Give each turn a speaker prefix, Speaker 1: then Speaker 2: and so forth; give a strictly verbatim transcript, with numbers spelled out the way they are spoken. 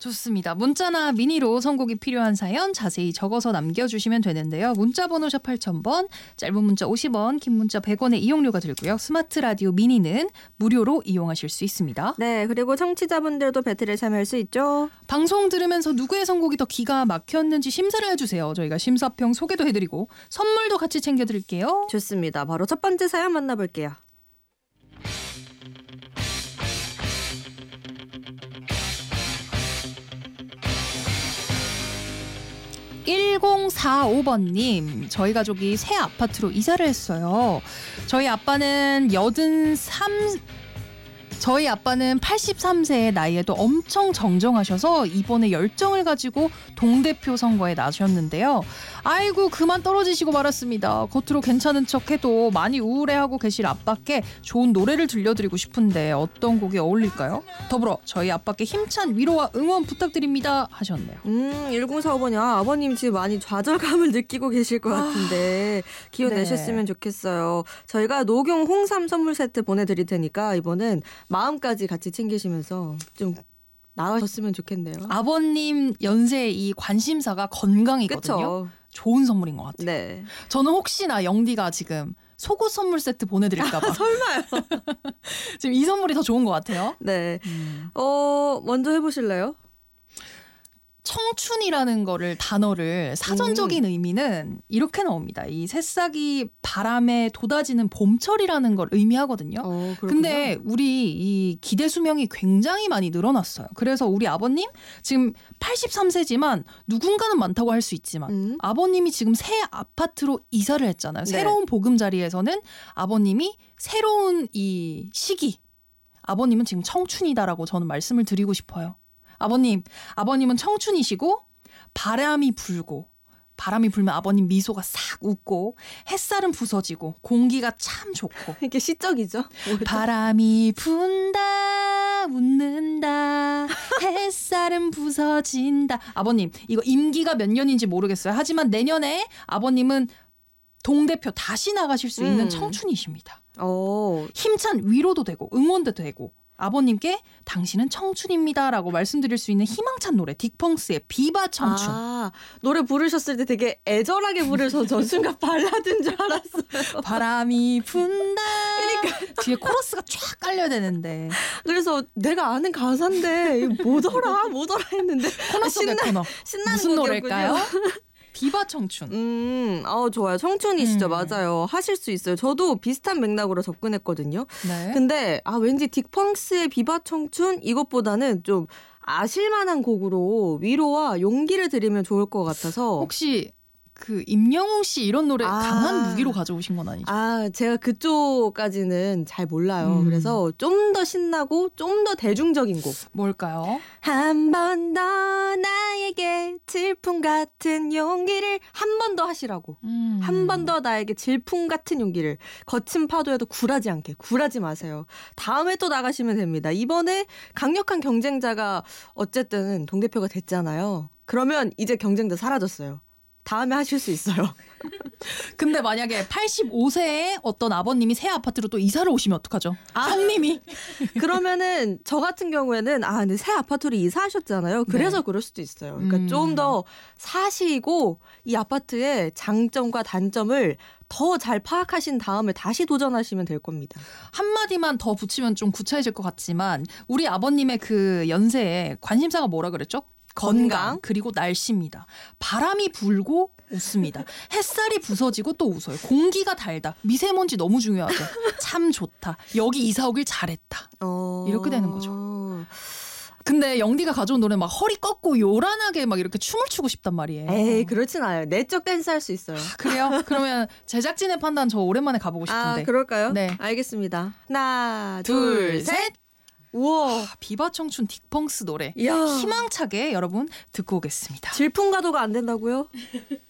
Speaker 1: 좋습니다. 문자나 미니로 선곡이 필요한 사연 자세히 적어서 남겨주시면 되는데요. 문자 번호 샵 팔천 번, 짧은 문자 오십 원, 긴 문자 백 원의 이용료가 들고요. 스마트 라디오 미니는 무료로 이용하실 수 있습니다.
Speaker 2: 네, 그리고 청취자분들도 배틀에 참여할 수 있죠.
Speaker 1: 방송 들으면서 누구의 선곡이 더 기가 막혔는지 심사를 해주세요. 저희가 심사평 소개도 해드리고 선물도 같이 챙겨드릴게요.
Speaker 2: 좋습니다. 바로 첫 번째 사연 만나볼게요.
Speaker 1: 일공사오 번님, 저희 가족이 새 아파트로 이사를 했어요. 저희 아빠는 여든삼 저희 아빠는 팔십삼 세의 나이에도 엄청 정정하셔서 이번에 열정을 가지고 동대표 선거에 나셨는데요. 아이고 그만 떨어지시고 말았습니다. 겉으로 괜찮은 척해도 많이 우울해하고 계실 아빠께 좋은 노래를 들려드리고 싶은데 어떤 곡이 어울릴까요? 더불어 저희 아빠께 힘찬 위로와 응원 부탁드립니다 하셨네요.
Speaker 2: 음, 일공사오 번이 아, 아버님 지금 많이 좌절감을 느끼고 계실 것 같은데 기운
Speaker 1: 네.
Speaker 2: 내셨으면 좋겠어요. 저희가 녹용 홍삼 선물 세트 보내드릴 테니까 이번엔 마음까지 같이 챙기시면서 좀 나아졌으면 좋겠네요.
Speaker 1: 아버님 연세의 이 관심사가 건강이거든요.
Speaker 2: 그쵸?
Speaker 1: 좋은 선물인 것 같아요.
Speaker 2: 네.
Speaker 1: 저는 혹시나 영디가 지금 속옷 선물 세트 보내드릴까 봐.
Speaker 2: 설마요?
Speaker 1: 지금 이 선물이 더 좋은 것 같아요.
Speaker 2: 네.
Speaker 1: 음.
Speaker 2: 어, 먼저 해보실래요?
Speaker 1: 청춘이라는 거를 단어를 사전적인
Speaker 2: 음.
Speaker 1: 의미는 이렇게 나옵니다. 이 새싹이 바람에 돋아지는 봄철이라는 걸 의미하거든요.
Speaker 2: 어,
Speaker 1: 근데 우리 이 기대 수명이 굉장히 많이 늘어났어요. 그래서 우리 아버님 지금 팔십삼 세지만 누군가는 많다고 할 수 있지만
Speaker 2: 음.
Speaker 1: 아버님이 지금 새 아파트로 이사를 했잖아요.
Speaker 2: 네.
Speaker 1: 새로운 보금자리에서는 아버님이 새로운 이 시기 아버님은 지금 청춘이다라고 저는 말씀을 드리고 싶어요. 아버님, 아버님은 청춘이시고 바람이 불고 바람이 불면 아버님 미소가 싹 웃고 햇살은 부서지고 공기가 참 좋고
Speaker 2: 이게 시적이죠?
Speaker 1: 바람이 분다 웃는다 햇살은 부서진다. 아버님 이거 임기가 몇 년인지 모르겠어요. 하지만 내년에 아버님은 동대표 다시 나가실 수 있는
Speaker 2: 음.
Speaker 1: 청춘이십니다.
Speaker 2: 어.
Speaker 1: 힘찬 위로도 되고 응원도 되고 아버님께 당신은 청춘입니다라고 말씀드릴 수 있는 희망찬 노래 딕펑스의 비바 청춘.
Speaker 2: 아, 노래 부르셨을 때 되게 애절하게 부르셔서 저 순간 발라드인 줄 알았어요.
Speaker 1: 바람이 분다. 그러니까 뒤에 코러스가 쫙 깔려야 되는데
Speaker 2: 그래서 내가 아는 가사인데 이거 뭐더라 뭐더라 했는데
Speaker 1: 코너 속의
Speaker 2: 신나-
Speaker 1: 코너.
Speaker 2: 신나는
Speaker 1: 무슨
Speaker 2: 곡이었군요.
Speaker 1: 노래일까요? 비바 청춘.
Speaker 2: 음, 어 좋아요. 청춘이시죠.
Speaker 1: 음.
Speaker 2: 맞아요. 하실 수 있어요. 저도 비슷한 맥락으로 접근했거든요.
Speaker 1: 네.
Speaker 2: 근데 아 왠지 딕펑스의 비바 청춘 이것보다는 좀 아실만한 곡으로 위로와 용기를 드리면 좋을 것 같아서.
Speaker 1: 혹시 그 임영웅 씨 이런 노래
Speaker 2: 아.
Speaker 1: 강한 무기로 가져오신 건 아니죠?
Speaker 2: 아, 제가 그쪽까지는 잘 몰라요.
Speaker 1: 음.
Speaker 2: 그래서 좀 더 신나고 좀 더 대중적인 곡.
Speaker 1: 뭘까요?
Speaker 2: 한 번 더 나에게 질풍 같은 용기를 한 번 더 하시라고.
Speaker 1: 음.
Speaker 2: 한 번 더 나에게 질풍 같은 용기를. 거친 파도에도 굴하지 않게. 굴하지 마세요. 다음에 또 나가시면 됩니다. 이번에 강력한 경쟁자가 어쨌든 동대표가 됐잖아요. 그러면 이제 경쟁자 사라졌어요. 다음에 하실 수 있어요.
Speaker 1: 근데 만약에 팔십오 세에 어떤 아버님이 새 아파트로 또 이사를 오시면 어떡하죠? 아, 형님이.
Speaker 2: 그러면은 저 같은 경우에는 아 근데 새 아파트로 이사하셨잖아요. 그래서
Speaker 1: 네.
Speaker 2: 그럴 수도 있어요. 그러니까
Speaker 1: 음.
Speaker 2: 좀 더 사시고 이 아파트의 장점과 단점을 더 잘 파악하신 다음에 다시 도전하시면 될 겁니다.
Speaker 1: 한마디만 더 붙이면 좀 구차해질 것 같지만 우리 아버님의 그 연세에 관심사가 뭐라 그랬죠? 건강,
Speaker 2: 건강.
Speaker 1: 그리고 날씨입니다. 바람이 불고 웃습니다. 햇살이 부서지고 또 웃어요. 공기가 달다. 미세먼지 너무 중요하죠. 참 좋다. 여기 이사 오길 잘했다.
Speaker 2: 어...
Speaker 1: 이렇게 되는 거죠. 근데 영디가 가져온 노래 막 허리 꺾고 요란하게 막 이렇게 춤을 추고 싶단 말이에요.
Speaker 2: 에이 그렇진 않아요. 내적 댄스 할 수 있어요.
Speaker 1: 그래요? 그러면 제작진의 판단 저 오랜만에 가보고 싶은데.
Speaker 2: 아 그럴까요?
Speaker 1: 네.
Speaker 2: 알겠습니다. 하나
Speaker 1: 둘,
Speaker 2: 둘
Speaker 1: 셋.
Speaker 2: 셋. 우와.
Speaker 1: 비바 청춘 딕펑스 노래
Speaker 2: 이야.
Speaker 1: 희망차게 여러분 듣고 오겠습니다.
Speaker 2: 질풍가도가 안 된다고요?